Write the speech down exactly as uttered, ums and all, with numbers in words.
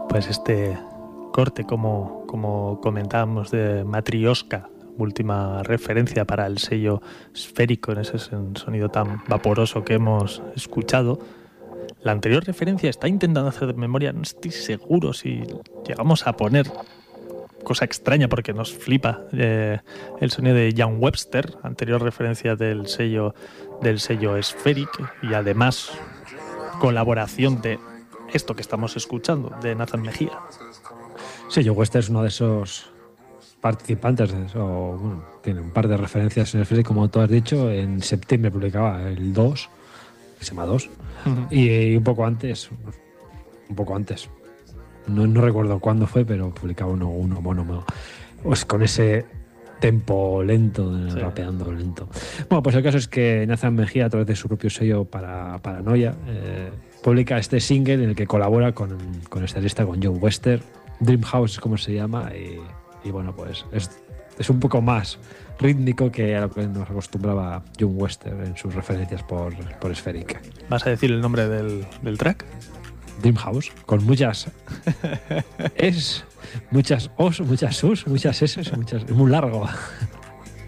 Pues este corte, como, como comentábamos, de Matryoshka, última referencia para el sello esférico, en ese sonido tan vaporoso que hemos escuchado. La anterior referencia, está intentando hacer de memoria, no estoy seguro si llegamos a poner, cosa extraña porque nos flipa, eh, el sonido de Jan Webster, anterior referencia del sello, del sello Spheric, y además colaboración de esto que estamos escuchando, de Nathan Mejía. Sí, Jan Webster es uno de esos participantes, de eso, bueno, tiene un par de referencias en el Spheric, como tú has dicho. En septiembre publicaba el dos, que se llama dos, uh-huh. y un poco antes, un poco antes, no, no recuerdo cuándo fue, pero publicaba uno, uno mono, pues con ese tempo lento, sí. rapeando lento. Bueno, pues el caso es que Nathan Mejía, a través de su propio sello para Paranoia, eh, publica este single en el que colabora con, con este artista, con Jan Webster. Dreamhouse es como se llama, y, y bueno, pues es, es un poco más rítmico que a lo que nos acostumbraba Jan Webster en sus referencias por, por Spheric. ¿Vas a decir el nombre del, del track? Dreamhouse, con muchas es, muchas os, muchas sus, muchas s, muchas, es muy largo.